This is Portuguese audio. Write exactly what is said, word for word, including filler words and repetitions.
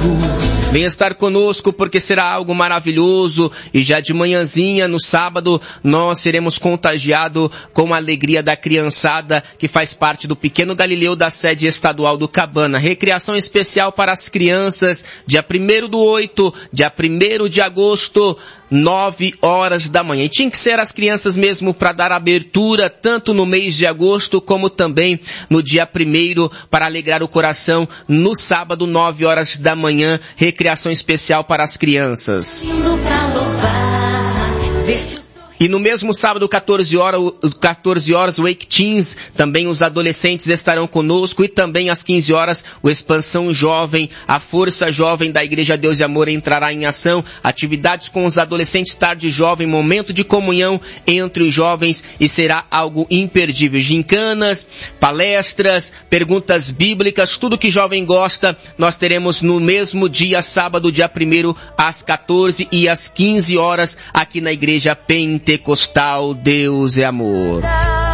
Venha estar conosco porque será algo maravilhoso e já de manhãzinha no sábado nós seremos contagiados com a alegria da criançada que faz parte do Pequeno Galileu da sede estadual do Cabana. Recreação especial para as crianças, dia primeiro do oito, dia primeiro de agosto, nove horas da manhã. E tinha que ser as crianças mesmo para dar abertura tanto no mês de agosto como também no dia primeiro para alegrar o coração no sábado, nove horas da manhã. Recreação especial para as crianças. E no mesmo sábado, quatorze horas, o Wake Teens, também os adolescentes estarão conosco e também às quinze horas, o Expansão Jovem, a Força Jovem da Igreja Deus e Amor entrará em ação. Atividades com os adolescentes, tarde jovem, momento de comunhão entre os jovens e será algo imperdível. Gincanas, palestras, perguntas bíblicas, tudo que jovem gosta, nós teremos no mesmo dia, sábado, dia primeiro, às quatorze e às quinze horas, aqui na Igreja Pentecostal. Deus é Amor.